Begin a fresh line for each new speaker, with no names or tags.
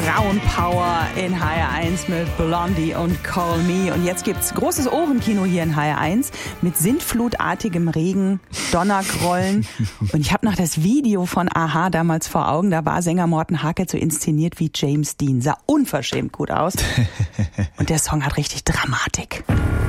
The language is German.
Frauenpower in HR1 mit Blondie und Call Me. Und jetzt gibt's großes Ohrenkino hier in HR1 mit sintflutartigem Regen, Donnergrollen. Und ich habe noch das Video von a-ha damals vor Augen. Da war Sänger Morten Harket so inszeniert wie James Dean. Sah unverschämt gut aus. Und der Song hat richtig Dramatik.